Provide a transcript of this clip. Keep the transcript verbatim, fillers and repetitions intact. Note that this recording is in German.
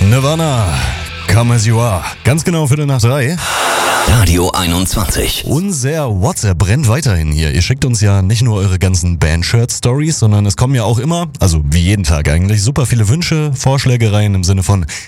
Nirvana, Come As You Are. Ganz genau Viertel nach drei. Radio einundzwanzig. Unser WhatsApp brennt weiterhin hier. Ihr schickt uns ja nicht nur eure ganzen Band-Shirt-Stories, sondern es kommen ja auch immer, also wie jeden Tag eigentlich, super viele Wünsche, Vorschläge rein im Sinne von,